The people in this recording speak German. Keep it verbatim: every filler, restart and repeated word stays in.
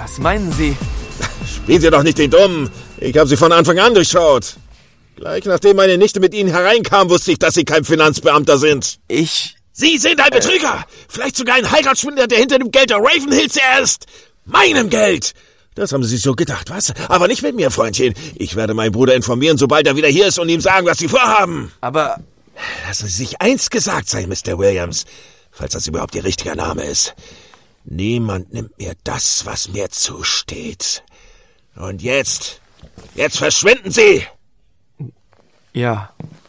Was meinen Sie? Spielen Sie doch nicht den Dummen. Ich habe Sie von Anfang an durchschaut. Gleich nachdem meine Nichte mit Ihnen hereinkam, wusste ich, dass Sie kein Finanzbeamter sind. Ich... Sie sind ein Betrüger! Äh, Vielleicht sogar ein Heiratsschwindler, der hinter dem Geld der Ravenhills her ist! Meinem Geld! Das haben Sie so gedacht, was? Aber nicht mit mir, Freundchen. Ich werde meinen Bruder informieren, sobald er wieder hier ist und ihm sagen, was Sie vorhaben. Aber... Lassen Sie sich eins gesagt sein, Mister Williams, falls das überhaupt Ihr richtiger Name ist. Niemand nimmt mir das, was mir zusteht. Und jetzt... Jetzt verschwinden Sie! Ja...